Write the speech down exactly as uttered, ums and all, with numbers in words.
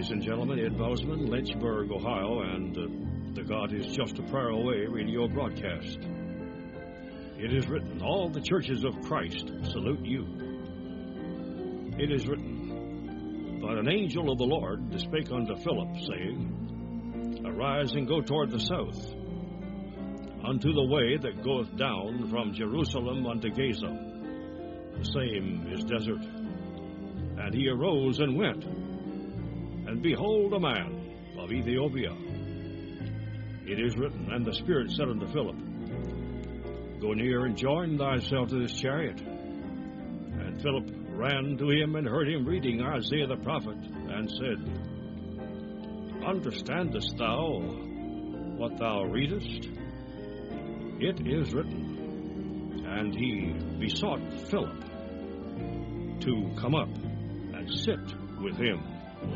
Ladies and gentlemen, Ed Bozeman, Lynchburg, Ohio, and uh, the God is Just a Prayer Away radio broadcast. It is written, all the churches of Christ salute you. It is written, but an angel of the Lord spake unto Philip, saying, Arise and go toward the south, unto the way that goeth down from Jerusalem unto Gaza. The same is desert. And he arose and went, and behold, a man of Ethiopia. It is written, and the Spirit said unto Philip, Go near and join thyself to this chariot. And Philip ran to him and heard him reading Isaiah the prophet, and said, Understandest thou what thou readest? It is written. And he besought Philip to come up and sit with him.